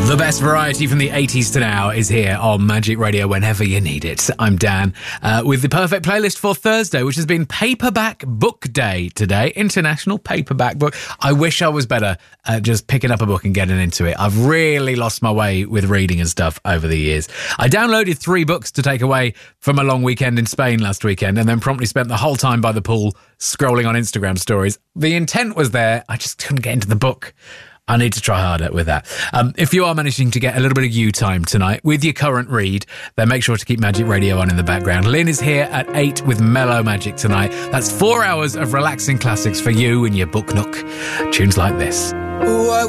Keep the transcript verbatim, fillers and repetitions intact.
The best variety from the eighties to now is here on Magic Radio whenever you need it. I'm Dan, uh, with the perfect playlist for Thursday, which has been Paperback Book Day today. International Paperback Book. I wish I was better at just picking up a book and getting into it. I've really lost my way with reading and stuff over the years. I downloaded three books to take away from a long weekend in Spain last weekend and then promptly spent the whole time by the pool scrolling on Instagram stories. The intent was there. I just couldn't get into the book. I need to try harder with that. Um, if you are managing to get a little bit of you time tonight with your current read, then make sure to keep Magic Radio on in the background. Lynn is here at eight with Mellow Magic tonight. That's four hours of relaxing classics for you in your book nook. Tunes like this. Ooh, I